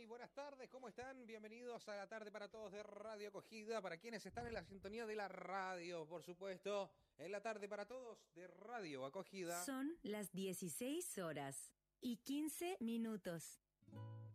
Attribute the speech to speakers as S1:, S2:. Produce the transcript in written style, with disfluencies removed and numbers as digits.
S1: Muy buenas tardes, ¿cómo están? Bienvenidos a la tarde para todos de Radio Acogida, para quienes están en la sintonía de la radio, por supuesto, en la tarde para todos de Radio Acogida.
S2: Son las 16 horas y 15 minutos.